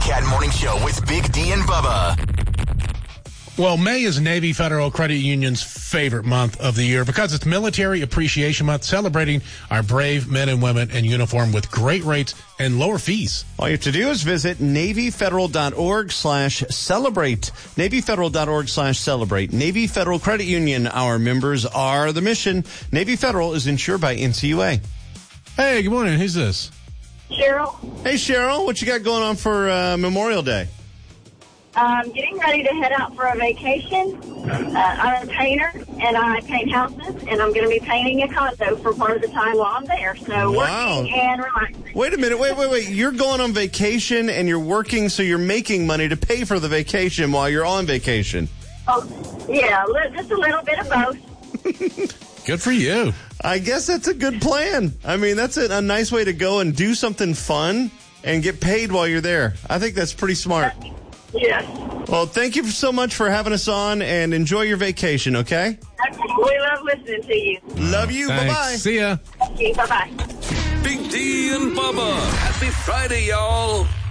Cat Morning Show with Big D and Bubba. Well, May is Navy Federal Credit Union's favorite month of the year because it's Military Appreciation Month, celebrating our brave men and women in uniform with great rates and lower fees. All you have to do is visit NavyFederal.org/celebrate. NavyFederal.org/celebrate. Navy Federal Credit Union, our members are the mission. Navy Federal is insured by NCUA. Hey, good morning. Who's this? Cheryl. Hey, Cheryl, what you got going on for Memorial Day? Getting ready to head out for a vacation. I'm a painter, and I paint houses, and I'm going to be painting a condo for part of the time while I'm there. So working and relaxing. Wait a minute. Wait. You're going on vacation, and you're working, so you're making money to pay for the vacation while you're on vacation. Oh, yeah, just a little bit of both. Good for you. I guess that's a good plan. I mean, that's a nice way to go and do something fun and get paid while you're there. I think that's pretty smart. Yes. Well, thank you so much for having us on, and enjoy your vacation, okay? We love listening to you. Love you. Thanks. Bye-bye. See ya. Thank you. Bye-bye. Big D and Bubba. Happy Friday, y'all.